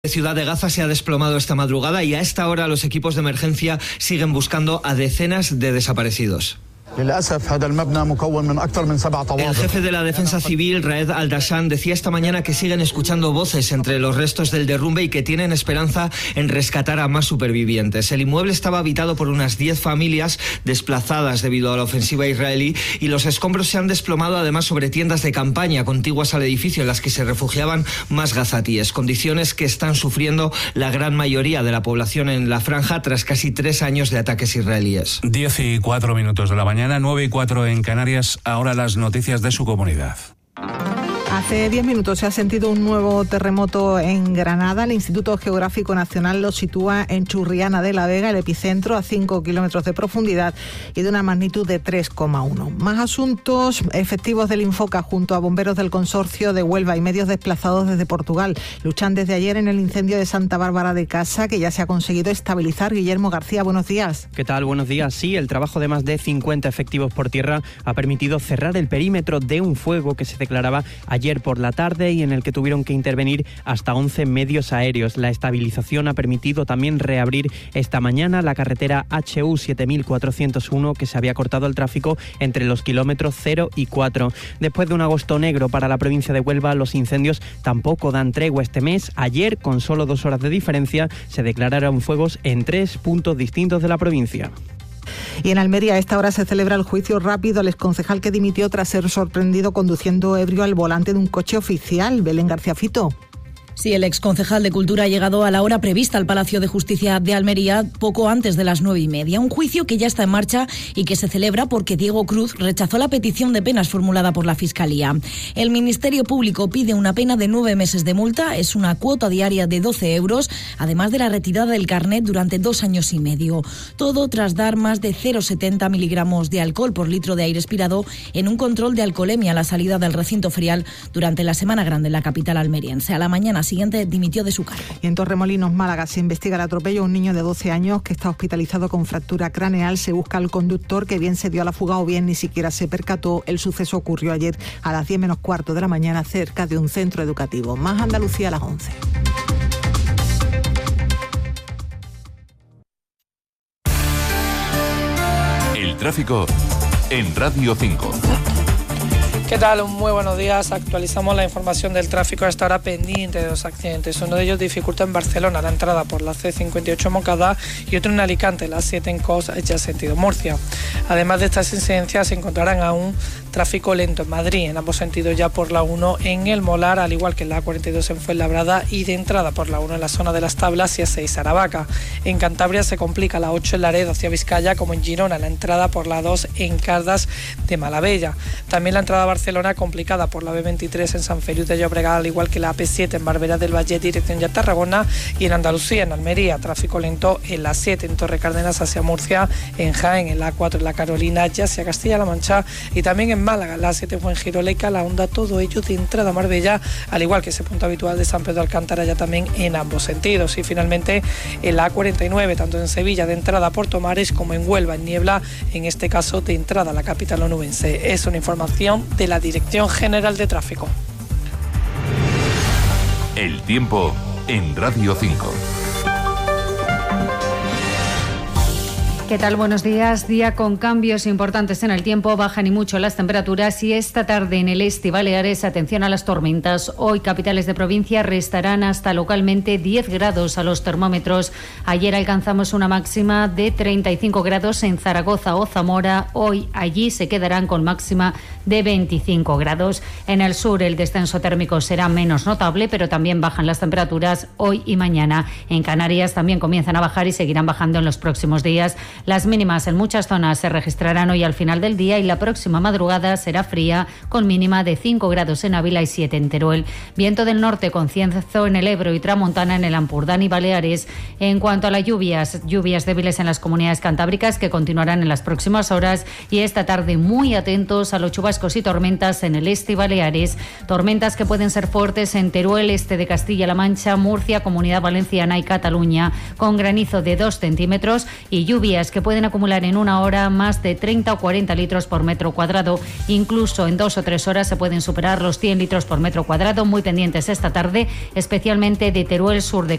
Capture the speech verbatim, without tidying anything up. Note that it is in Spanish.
La ciudad de Gaza se ha desplomado esta madrugada y a esta hora los equipos de emergencia siguen buscando a decenas de desaparecidos. El jefe de la Defensa Civil, Raed Al-Dashan, decía esta mañana que siguen escuchando voces entre los restos del derrumbe y que tienen esperanza en rescatar a más supervivientes. El inmueble estaba habitado por unas diez familias desplazadas debido a la ofensiva israelí y los escombros se han desplomado además sobre tiendas de campaña contiguas al edificio en las que se refugiaban más gazatíes, condiciones que están sufriendo la gran mayoría de la población en la franja tras casi tres años de ataques israelíes. Diez y cuatro minutos de la mañana. nueve y cuatro en Canarias, ahora las noticias de su comunidad. Hace diez minutos se ha sentido un nuevo terremoto en Granada. El Instituto Geográfico Nacional lo sitúa en Churriana de la Vega, el epicentro a cinco kilómetros de profundidad y de una magnitud de tres coma uno. Más asuntos. Efectivos del Infoca junto a bomberos del Consorcio de Huelva y medios desplazados desde Portugal luchan desde ayer en el incendio de Santa Bárbara de Casa, que ya se ha conseguido estabilizar. Guillermo García, buenos días. ¿Qué tal? Buenos días. Sí, el trabajo de más de cincuenta efectivos por tierra ha permitido cerrar el perímetro de un fuego que se declaraba ayer ayer por la tarde y en el que tuvieron que intervenir hasta once medios aéreos. La estabilización ha permitido también reabrir esta mañana la carretera H U siete mil cuatrocientos uno, que se había cortado el tráfico entre los kilómetros cero y cuatro. Después de un agosto negro para la provincia de Huelva, los incendios tampoco dan tregua este mes. Ayer, con solo dos horas de diferencia, se declararon fuegos en tres puntos distintos de la provincia. Y en Almería a esta hora se celebra el juicio rápido al exconcejal que dimitió tras ser sorprendido conduciendo ebrio al volante de un coche oficial. Belén García Fito. Sí, el exconcejal de Cultura ha llegado a la hora prevista al Palacio de Justicia de Almería poco antes de las nueve y media. Un juicio que ya está en marcha y que se celebra porque Diego Cruz rechazó la petición de penas formulada por la Fiscalía. El Ministerio Público pide una pena de nueve meses de multa, es una cuota diaria de doce euros, además de la retirada del carnet durante dos años y medio. Todo tras dar más de cero coma setenta miligramos de alcohol por litro de aire expirado en un control de alcoholemia a la salida del recinto ferial durante la Semana Grande en la capital almeriense. A la mañana siguiente dimitió de su cargo. Y en Torremolinos, Málaga, se investiga el atropello a un niño de doce años que está hospitalizado con fractura craneal. Se busca al conductor, que bien se dio a la fuga o bien ni siquiera se percató. El suceso ocurrió ayer a las diez menos cuarto de la mañana cerca de un centro educativo. Más Andalucía a las once. El tráfico en Radio cinco. ¿Qué tal? Muy buenos días. Actualizamos la información del tráfico a esta hora pendiente de dos accidentes. Uno de ellos dificulta en Barcelona la entrada por la C cincuenta y ocho Moncada y otro en Alicante, la siete en Cos, ya sentido Murcia. Además de estas incidencias se encontrarán aún tráfico lento en Madrid, en ambos sentidos ya por la uno en El Molar, al igual que en la cuarenta y dos en Fuenlabrada y de entrada por la uno en la zona de Las Tablas y a seis Aravaca. En Cantabria se complica la ocho en Laredo hacia Vizcaya, como en Girona la entrada por la dos en Caldas de Malavella. También la entrada a Barcelona complicada por la B veintitrés en San Feliu de Llobregat, al igual que la A P siete en Barberá del Valle dirección ya Tarragona, y en Andalucía, en Almería, tráfico lento en la siete en Torre Cárdenas hacia Murcia, en Jaén, en la A cuatro en la Carolina ya hacia Castilla-La Mancha y también en Málaga, la siete en Fuengiroleca, la Honda, todo ello de entrada a Marbella, al igual que ese punto habitual de San Pedro Alcántara ya también en ambos sentidos. Y finalmente en la A cuarenta y nueve, tanto en Sevilla de entrada a Puerto Mares como en Huelva en Niebla, en este caso de entrada a la capital onubense. Es una información de la Dirección General de Tráfico. El tiempo en Radio cinco. ¿Qué tal? Buenos días. Día con cambios importantes en el tiempo, bajan y mucho las temperaturas y esta tarde en el este y Baleares, atención a las tormentas. Hoy capitales de provincia restarán hasta localmente diez grados a los termómetros. Ayer alcanzamos una máxima de treinta y cinco grados en Zaragoza o Zamora. Hoy allí se quedarán con máxima de veinticinco grados. En el sur el descenso térmico será menos notable, pero también bajan las temperaturas hoy y mañana. En Canarias también comienzan a bajar y seguirán bajando en los próximos días. Las mínimas en muchas zonas se registrarán hoy al final del día y la próxima madrugada será fría, con mínima de cinco grados en Ávila y siete en Teruel. Viento del norte con cienzo en el Ebro y tramontana en el Ampurdán y Baleares. En cuanto a las lluvias, lluvias débiles en las comunidades cantábricas que continuarán en las próximas horas y esta tarde muy atentos a los chubascos chubascos y tormentas en el este y Baleares. Tormentas que pueden ser fuertes en Teruel, este de Castilla-La Mancha, Murcia, Comunidad Valenciana y Cataluña, con granizo de dos centímetros y lluvias que pueden acumular en una hora más de treinta o cuarenta litros por metro cuadrado. Incluso en dos o tres horas se pueden superar los cien litros por metro cuadrado. Muy pendientes esta tarde, especialmente de Teruel, sur de